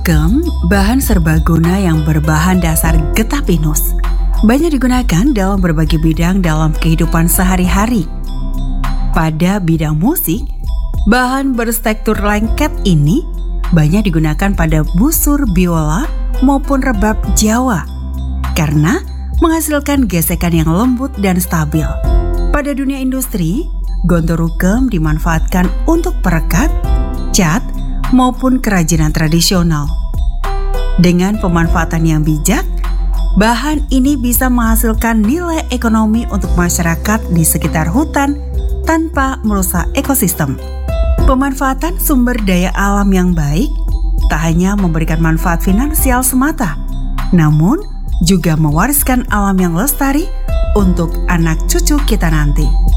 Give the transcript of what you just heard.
Gum, bahan serbaguna yang berbahan dasar getah pinus, banyak digunakan dalam berbagai bidang dalam kehidupan sehari-hari. Pada bidang musik, bahan bertekstur lengket ini banyak digunakan pada busur biola maupun rebab Jawa karena menghasilkan gesekan yang lembut dan stabil. Pada dunia industri, gontoru gum dimanfaatkan untuk perekat, cat, maupun kerajinan tradisional. Dengan pemanfaatan yang bijak, bahan ini bisa menghasilkan nilai ekonomi untuk masyarakat di sekitar hutan tanpa merusak ekosistem. Pemanfaatan sumber daya alam yang baik tak hanya memberikan manfaat finansial semata, namun juga mewariskan alam yang lestari untuk anak cucu kita nanti.